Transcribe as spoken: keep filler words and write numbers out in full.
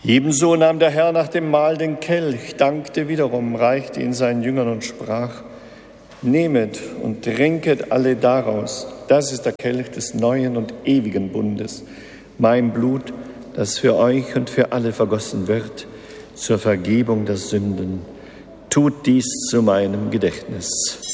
Ebenso nahm der Herr nach dem Mahl den Kelch, dankte wiederum, reichte ihn seinen Jüngern und sprach: Nehmet und trinket alle daraus. Das ist der Kelch des neuen und ewigen Bundes, mein Blut, das für euch und für alle vergossen wird, zur Vergebung der Sünden. Tut dies zu meinem Gedächtnis.